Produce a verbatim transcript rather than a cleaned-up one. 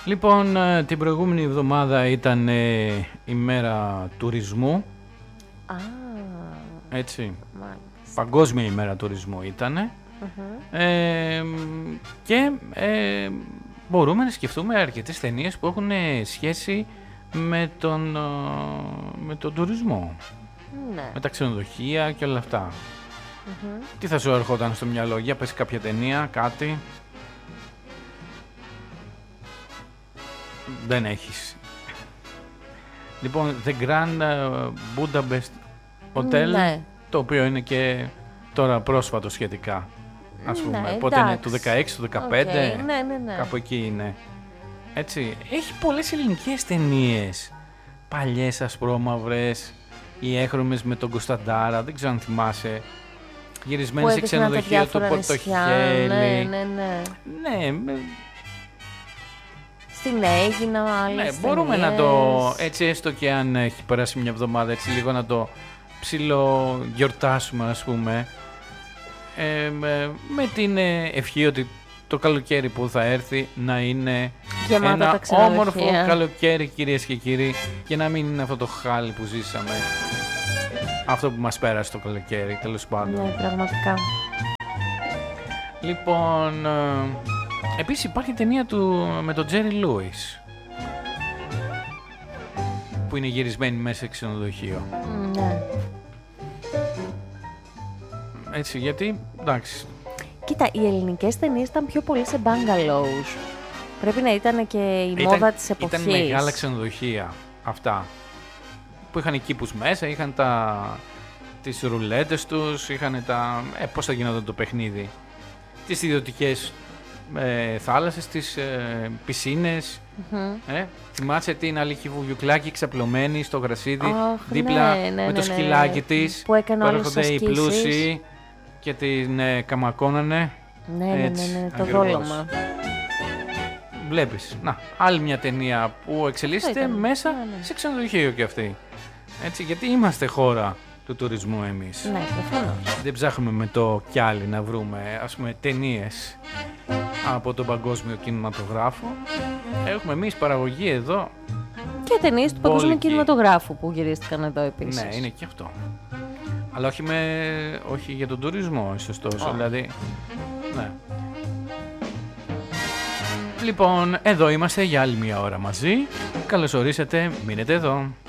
Λοιπόν, την προηγούμενη εβδομάδα ήταν ε, η μέρα τουρισμού. Α, έτσι. μάλιστα. Παγκόσμια ημέρα τουρισμού ήτανε. Uh-huh. Ε, και ε, μπορούμε να σκεφτούμε αρκετές ταινίες που έχουν σχέση με τον, με τον τουρισμό. Ναι. Με τα ξενοδοχεία και όλα αυτά. Uh-huh. Τι θα σου ερχόταν στο μυαλό, για πες κάποια ταινία, κάτι. Δεν έχεις. Λοιπόν, The Grand Budapest Hotel, ναι. το οποίο είναι και τώρα πρόσφατο σχετικά. Ας πούμε, ναι, πότε είναι, του δεκαέξι, του δεκαπέντε, okay. ναι, ναι, ναι. κάπου εκεί είναι. Έτσι, έχει πολλές ελληνικές ταινίες, παλιές ασπρόμαυρες, οι έχρωμες με τον Κωνσταντάρα, δεν ξέρω αν θυμάσαι, γυρισμένες σε ξενοδοχείο του Πορτοχέλη. Ναι, ναι, ναι. Ναι, με... Στην Αίγινα, άλλες ναι, μπορούμε ταινίες. να το, έτσι έστω και αν έχει περάσει μια εβδομάδα, έτσι λίγο να το ψιλογιορτάσουμε, ας πούμε, ε, με, με την ευχή ότι το καλοκαίρι που θα έρθει να είναι γεμάτα ένα όμορφο καλοκαίρι, κυρίες και κύριοι, και να μην είναι αυτό το χάλι που ζήσαμε, αυτό που μας πέρασε το καλοκαίρι, τέλος πάντων. Ναι, πραγματικά. Λοιπόν, ε, επίσης υπάρχει ταινία του με τον Τζέρι Λούις, που είναι γυρισμένη μέσα σε ξενοδοχείο. Ναι. Έτσι, γιατί, εντάξει. Κοίτα, οι ελληνικές ταινίες ήταν πιο πολύ σε bungalows. Πρέπει να ήταν και η ήταν, μόδα της εποχής. Ήταν μεγάλα ξενοδοχεία αυτά, που είχαν κήπους μέσα, είχαν τα, τις ρουλέτες τους, είχαν τα... Ε, πώς θα γινόταν το παιχνίδι. Τις ιδιωτικές ε, θάλασσες, τις ε, πισίνες. Mm-hmm. Ε, θυμάσαι την Αλίκη Βουγιουκλάκη ξαπλωμένη στο γρασίδι, oh, δίπλα ναι, ναι, με το ναι, σκυλάκι ναι, της, που έκανε που όλες έρχονται οι πλούσιοι και την ε, καμακώνανε. Ναι, ναι, έτσι, ναι, ναι, το ακριβώς. δόλωμα. Βλέπεις, να, άλλη μια ταινία που εξελίσσεται μέσα ναι, ναι. σε ξενοδοχείο και αυτή. Έτσι, γιατί είμαστε χώρα του τουρισμού εμείς. Ναι, προφανώς. Δεν ψάχνουμε με το κιάλι να βρούμε, ας πούμε, ταινίες από τον παγκόσμιο κινηματογράφο. Έχουμε εμείς παραγωγή εδώ. Και ταινίες του παγκόσμιου κινηματογράφου που γυρίστηκαν εδώ επίσης. Ναι, είναι και αυτό. Αλλά όχι, με, όχι για τον τουρισμό, ίσως τόσο, oh. δηλαδή. Ναι. Λοιπόν, εδώ είμαστε για άλλη μια ώρα μαζί. Καλώς ορίσατε, μείνετε εδώ.